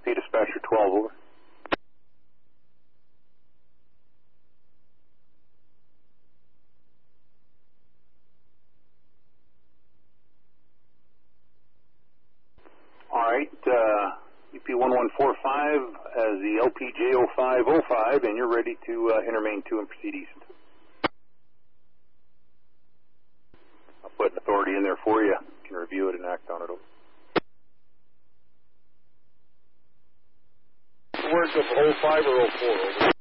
UP Dispatcher 12, over. All right, UP 1145 as the LPJ0505, and you're ready to enter main 2 and proceed east. I'll put an authority in there for you. You can review it and act on it. Over. Words of 05 or 04, over.